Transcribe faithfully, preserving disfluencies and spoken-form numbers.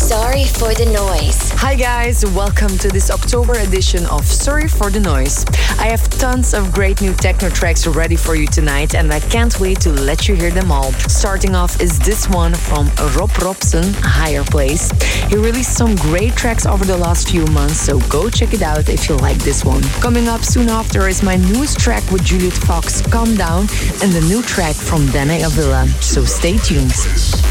Sorry for the Noise. Hi guys, welcome to this October edition of Sorry for the Noise. I have tons of great new techno tracks ready for you tonight and I can't wait to let you hear them all. Starting off is this one from Rob Robson, Higher Place. He released some great tracks over the last few months, so go check it out if you like this one. Coming up soon after is my newest track with Juliet Fox, Calm Down, and the new track from Dana Avila, so stay tuned.